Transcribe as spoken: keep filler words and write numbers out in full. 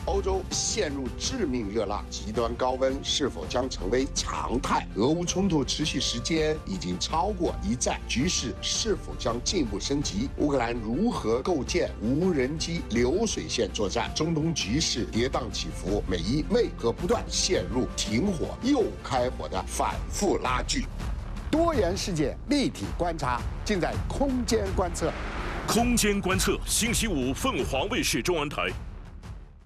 欧洲陷入致命热浪，极端高温是否将成为常态？俄乌冲突持续时间已经超过一战，局势是否将进一步升级？乌克兰如何构建无人机流水线作战？中东局势跌宕起伏，美伊为何不断陷入停火又开火的反复拉锯？多元世界立体观察，尽在空间观测。 空间观测，星期五凤凰卫视中文台。